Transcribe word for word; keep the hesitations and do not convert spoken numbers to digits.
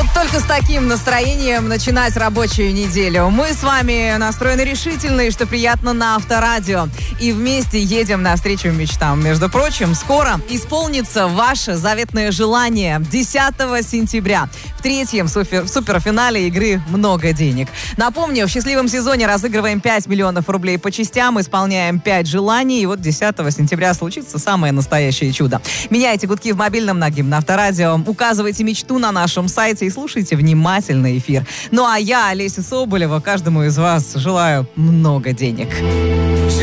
Вот только с таким настроением начинать рабочую неделю. Мы с вами настроены решительно и, что приятно, на Авторадио. И вместе едем навстречу мечтам. Между прочим, скоро исполнится ваше заветное желание. десятого сентября в третьем супер, суперфинале игры «Много денег». Напомню, в счастливом сезоне разыгрываем пять миллионов рублей по частям, исполняем пять желаний. И вот десятого сентября случится самое настоящее чудо. Меняйте гудки в мобильном на гимн Авторадио. Указывайте мечту на нашем сайте и слушайте внимательно эфир. Ну а я, Олеся Соболева, каждому из вас желаю много денег.